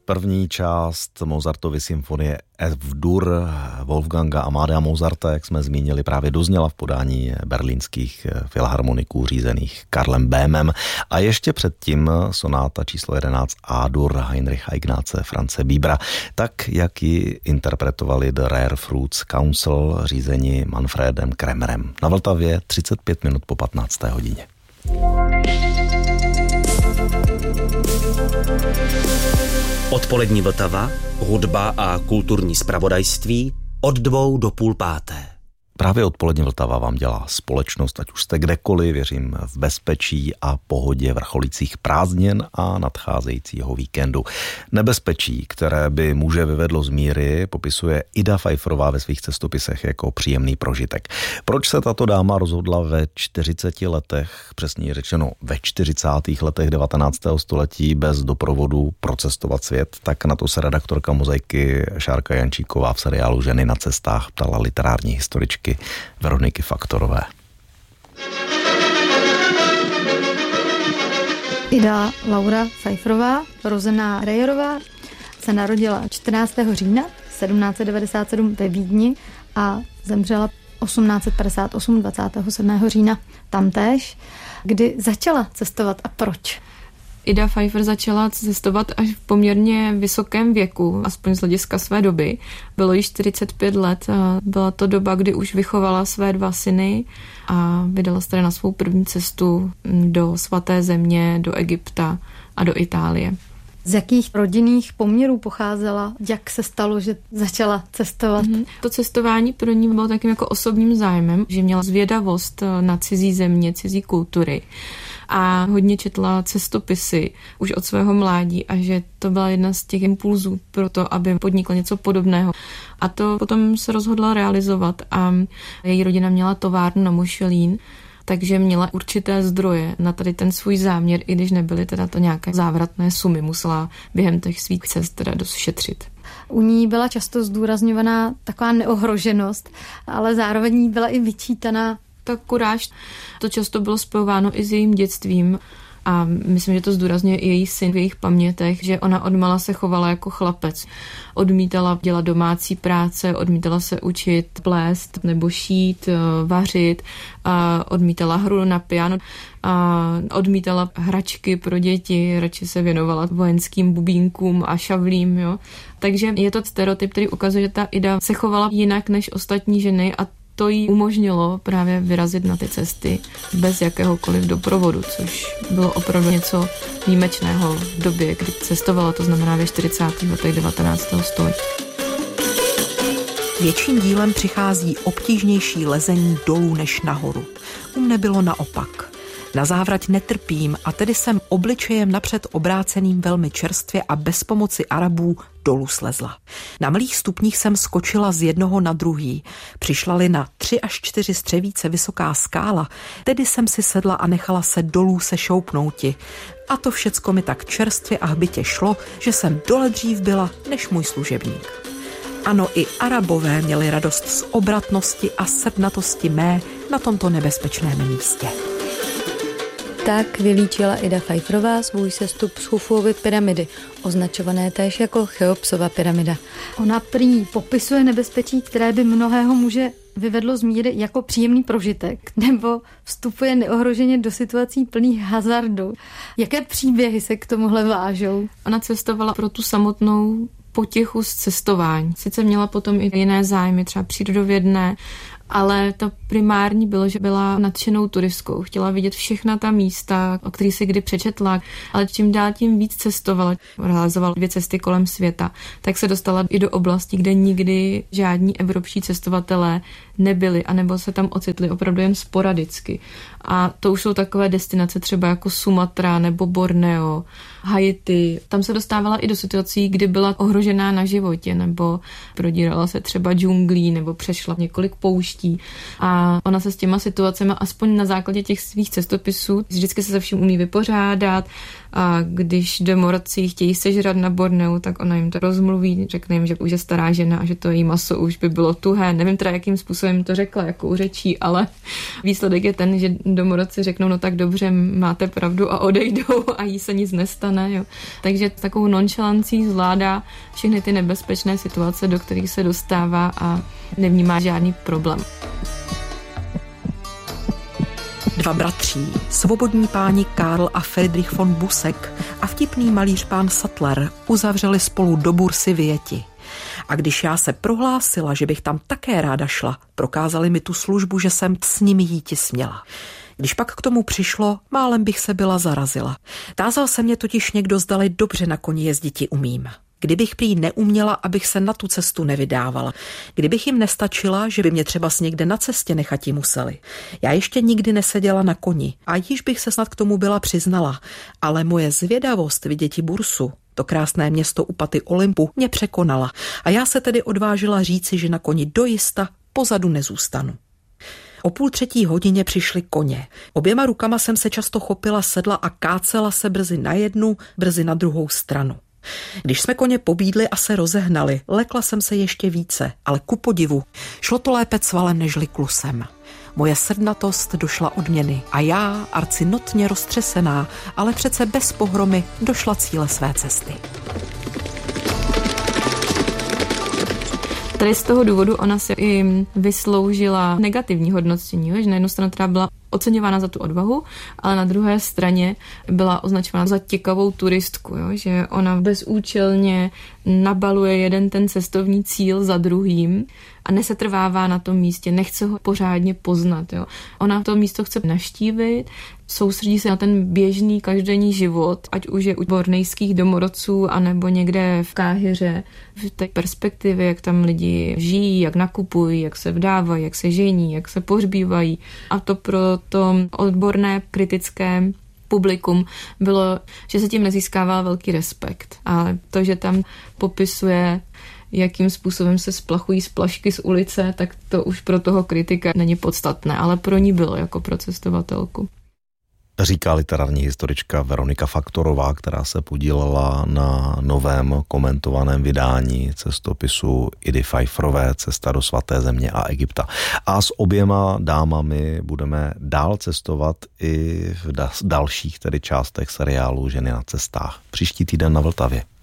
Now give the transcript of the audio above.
První část Mozartovy symfonie F-dur Wolfganga Amadea Mozarta, jak jsme zmínili, právě dozněla v podání berlínských filharmoniků řízených Karlem Böhmem. A ještě předtím sonáta číslo 11 A-dur Heinricha Ignáce Franze Biebera, tak jak ji interpretovali The Rare Fruits Council řízení Manfredem Kremerem. Na Vltavě 35 minut po 15. hodině. Odpolední Vltava, hudba a kulturní zpravodajství od 2 do 4:30. Právě Odpolední Vltava vám dělá společnost, ať už jste kdekoliv, věřím v bezpečí a pohodě vrcholících prázdnin a nadcházejícího víkendu. Nebezpečí, které by muže vyvedlo z míry, popisuje Ida Pfeifferová ve svých cestopisech jako příjemný prožitek. Proč se tato dáma rozhodla ve 40 letech, přesně řečeno ve 40. letech 19. století bez doprovodu procestovat svět, tak na to se redaktorka Mozaiky Šárka Jančíková v seriálu Ženy na cestách ptala literární historičky Veroniky Faktorové. Ida Laura Pfeifferová, rozená Reyerová, se narodila 14. října 1797 ve Vídni a zemřela 1858 27. října tamtéž. Kdy začala cestovat a proč? Ida Pfeiffer začala cestovat až v poměrně vysokém věku, aspoň z hlediska své doby. Bylo jí 45 let a byla to doba, kdy už vychovala své 2 syny a vydala se na svou první cestu do svaté země, do Egypta a do Itálie. Z jakých rodinných poměrů pocházela? Jak se stalo, že začala cestovat? To cestování pro ní bylo takým jako osobním zájmem, že měla zvědavost na cizí země, cizí kultury. A hodně četla cestopisy už od svého mládí a že to byla jedna z těch impulzů pro to, aby podnikla něco podobného. A to potom se rozhodla realizovat a její rodina měla továrnu na Mošelín, takže měla určité zdroje na tady ten svůj záměr, i když nebyly teda to nějaké závratné sumy, musela během těch svých cest teda dost šetřit. U ní byla často zdůrazňovaná taková neohroženost, ale zároveň byla i vyčítaná. Ta kuráž, to často bylo spojováno i s jejím dětstvím a myslím, že to zdůrazňuje i její syn v jejich pamětech, že ona odmala se chovala jako chlapec. Odmítala dělat domácí práce, odmítala se učit plést nebo šít, vařit, a odmítala hru na piano, a odmítala hračky pro děti, radši se věnovala vojenským bubínkům a šavlím. Jo. Takže je to stereotyp, který ukazuje, že ta Ida se chovala jinak než ostatní ženy a to jí umožnilo právě vyrazit na ty cesty bez jakéhokoliv doprovodu, což bylo opravdu něco výjimečného v době, kdy cestovala, to znamená ve 40. letech 19. století. Větším dílem přichází obtížnější lezení dolů než nahoru. U mne bylo naopak. Na závrať netrpím a tedy jsem obličejem napřed obráceným velmi čerstvě a bez pomoci Arabů dolů slezla. Na malých stupních jsem skočila z jednoho na druhý. Přišla-li na 3 až 4 střevíce vysoká skála, tedy jsem si sedla a nechala se dolů sešoupnouti. A to všecko mi tak čerstvě a hbitě šlo, že jsem dole dřív byla než můj služebník. Ano, i Arabové měli radost z obratnosti a srdnatosti mé na tomto nebezpečném místě. Tak vylíčila Ida Pfeifferová svůj sestup z Chufuovy pyramidy, označované též jako Cheopsova pyramida. Ona prý popisuje nebezpečí, které by mnohého muže vyvedlo z míry jako příjemný prožitek, nebo vstupuje neohroženě do situací plných hazardu. Jaké příběhy se k tomuhle vážou? Ona cestovala pro tu samotnou potichu z cestování. Sice měla potom i jiné zájmy, třeba přírodovědné, ale to primární bylo, že byla nadšenou turistkou. Chtěla vidět všechna ta místa, o kterých si kdy přečetla, ale čím dál tím víc cestovala. Realizovala 2 cesty kolem světa. Tak se dostala i do oblastí, kde nikdy žádní evropští cestovatelé nebyli, anebo se tam ocitli opravdu jen sporadicky. A to už jsou takové destinace třeba jako Sumatra nebo Borneo, Haiti. Tam se dostávala i do situací, kdy byla ohrožená na životě, nebo prodírala se třeba džunglí, nebo přešla několik pouští. A a ona se s těma situacemi aspoň na základě těch svých cestopisů vždycky se vším umí vypořádat a když domorodci chtějí sežrat na Borneu, tak ona jim to rozmluví, řekne jim, že už je stará žena a že to její maso už by bylo tuhé. Nevím teda, jakým způsobem to řekla, jako u řečí, ale výsledek je ten, že domorodci řeknou, no tak dobře, máte pravdu a odejdou a jí se nic nestane. Jo. Takže takovou nonchalancí zvládá všechny ty nebezpečné situace, do kterých se dostává a nevnímá žádný problém. Dva bratří, svobodní páni Karl a Friedrich von Busek a vtipný malíř pán Sattler uzavřeli spolu do bursy v Jeti. A když já se prohlásila, že bych tam také ráda šla, prokázali mi tu službu, že jsem s nimi jíti směla. Když pak k tomu přišlo, málem bych se byla zarazila. Tázal se mě totiž někdo, zdali dobře na koni jezditi umím. Kdybych prý neuměla, abych se na tu cestu nevydávala. Kdybych jim nestačila, že by mě třeba někde na cestě nechati museli. Já ještě nikdy neseděla na koni a již bych se snad k tomu byla přiznala. Ale moje zvědavost viděti bursu, to krásné město u paty Olympu, mě překonala. A já se tedy odvážila říci, že na koni dojista pozadu nezůstanu. O 2:30 přišly koně. Oběma rukama jsem se často chopila sedla a kácela se brzy na jednu, brzy na druhou stranu. Když jsme koně pobídli a se rozehnali, lekla jsem se ještě více, ale ku podivu, šlo to lépe cvalem nežli klusem. Moje srdnatost došla odměny a já, arcinotně roztřesená, ale přece bez pohromy, došla cíle své cesty. Tady z toho důvodu ona si i vysloužila negativní hodnocení, že na jednu stranu teda byla oceňována za tu odvahu, ale na druhé straně byla označována za těkavou turistku, jo? Že ona bezúčelně nabaluje jeden ten cestovní cíl za druhým a nesetrvává na tom místě, nechce ho pořádně poznat. Jo? Ona to místo chce navštívit, soustředí se na ten běžný každodenní život, ať už je u bornejských domorodců, anebo někde v Káhiře, v té perspektivě, jak tam lidi žijí, jak nakupují, jak se vdávají, jak se žení, jak se pohřbívají. A to pro to odborné kritické publikum bylo, že se tím nezískává velký respekt. Ale to, že tam popisuje, jakým způsobem se splachují splašky z ulice, tak to už pro toho kritika není podstatné, ale pro ní bylo jako pro cestovatelku. Říká literární historička Veronika Faktorová, která se podílela na novém komentovaném vydání cestopisu Idy Pfeifferové Cesta do svaté země a Egypta. A s oběma dámami budeme dál cestovat i v dalších tedy částech seriálu Ženy na cestách. Příští týden na Vltavě.